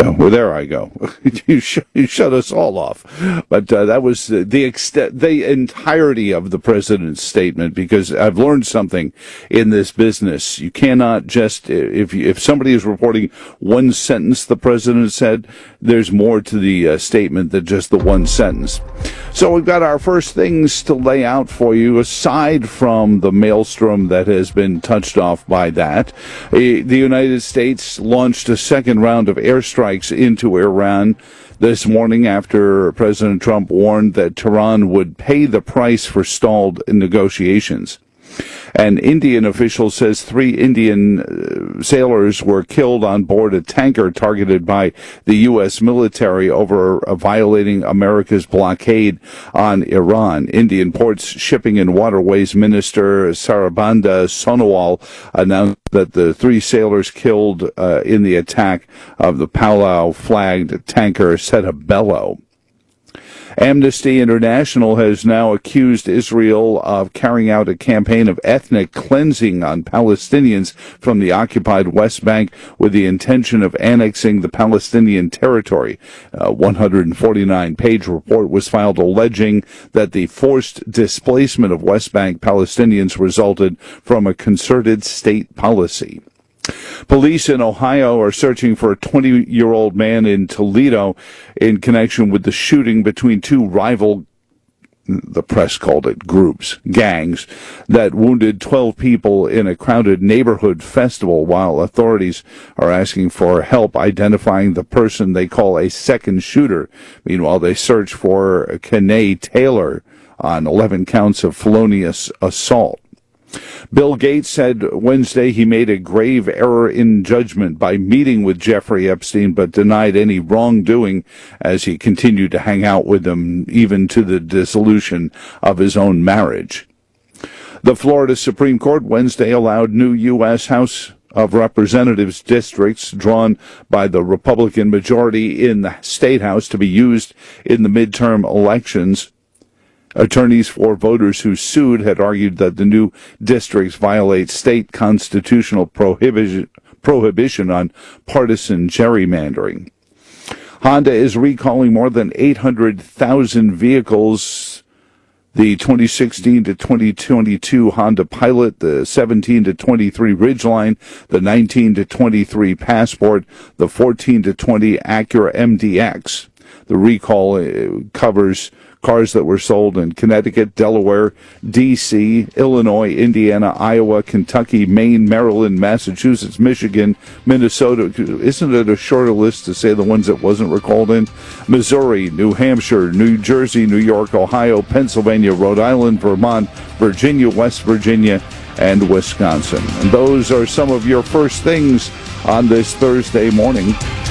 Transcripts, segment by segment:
Well, there I go. You shut us all off. But that was the entirety of the president's statement, because I've learned something in this business. You cannot just, if somebody is reporting one sentence the president said, there's more to the statement than just the one sentence. So we've got our first things to lay out for you, aside from the maelstrom that has been touched off by that. The United States launched a second round of airstrikes into Iran this morning after President Trump warned that Tehran would pay the price for stalled negotiations. An Indian official says 3 Indian sailors were killed on board a tanker targeted by the U.S. military over violating America's blockade on Iran. Indian Ports, Shipping and Waterways Minister Sarabanda Sonowal announced that the 3 sailors killed in the attack of the Palau-flagged tanker Setabelo. Amnesty International has now accused Israel of carrying out a campaign of ethnic cleansing on Palestinians from the occupied West Bank with the intention of annexing the Palestinian territory. A 149-page report was filed alleging that the forced displacement of West Bank Palestinians resulted from a concerted state policy. Police in Ohio are searching for a 20-year-old man in Toledo in connection with the shooting between 2 rival, the press called it gangs, that wounded 12 people in a crowded neighborhood festival, while authorities are asking for help identifying the person they call a second shooter. Meanwhile, they search for Kanae Taylor on 11 counts of felonious assault. Bill Gates said Wednesday he made a grave error in judgment by meeting with Jeffrey Epstein, but denied any wrongdoing as he continued to hang out with him, even to the dissolution of his own marriage. The Florida Supreme Court Wednesday allowed new U.S. House of Representatives districts drawn by the Republican majority in the State House to be used in the midterm elections. Attorneys for voters who sued had argued that the new districts violate state constitutional prohibition on partisan gerrymandering. Honda is recalling more than 800,000 vehicles. The 2016 to 2022 Honda Pilot, the 17 to 23 Ridgeline, the 19 to 23 Passport, the 14 to 20 Acura MDX. The recall covers cars that were sold in Connecticut, Delaware, D.C., Illinois, Indiana, Iowa, Kentucky, Maine, Maryland, Massachusetts, Michigan, Minnesota. Isn't it a shorter list to say the ones that wasn't recalled in? Missouri, New Hampshire, New Jersey, New York, Ohio, Pennsylvania, Rhode Island, Vermont, Virginia, West Virginia, and Wisconsin. And those are some of your first things on this Thursday morning.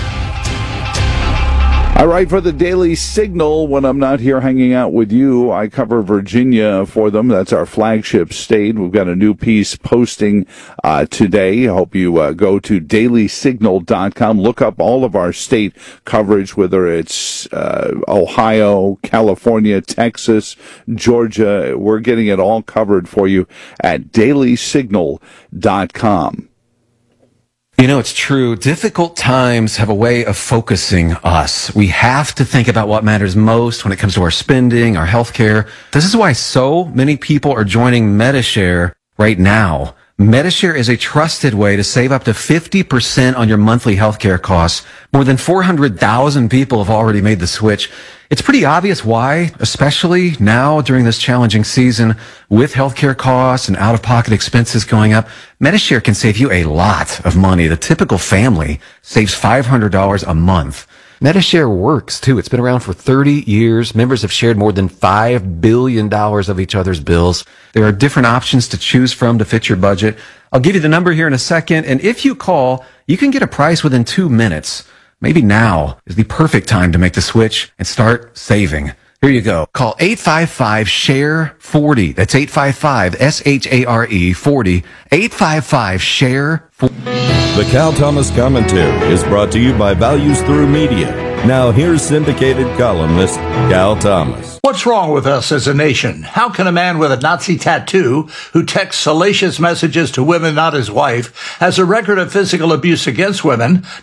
I write for the Daily Signal when I'm not here hanging out with you. I cover Virginia for them. That's our flagship state. We've got a new piece posting today. I hope you go to dailysignal.com. Look up all of our state coverage, whether it's Ohio, California, Texas, Georgia. We're getting it all covered for you at dailysignal.com. You know, it's true. Difficult times have a way of focusing us. We have to think about what matters most when it comes to our spending, our health care. This is why so many people are joining Medi-Share right now. Medi-Share is a trusted way to save up to 50% on your monthly healthcare costs. More than 400,000 people have already made the switch. It's pretty obvious why, especially now during this challenging season with healthcare costs and out-of-pocket expenses going up. Medi-Share can save you a lot of money. The typical family saves $500 a month. Medi-Share works, too. It's been around for 30 years. Members have shared more than $5 billion of each other's bills. There are different options to choose from to fit your budget. I'll give you the number here in a second, and if you call, you can get a price within 2 minutes. Maybe now is the perfect time to make the switch and start saving. Here you go. Call 855-SHARE-40. That's 855-SHARE 40. 855-SHARE-40. The Cal Thomas Commentary is brought to you by Values Through Media. Now here's syndicated columnist Cal Thomas. What's wrong with us as a nation? How can a man with a Nazi tattoo who texts salacious messages to women not his wife, has a record of physical abuse against women,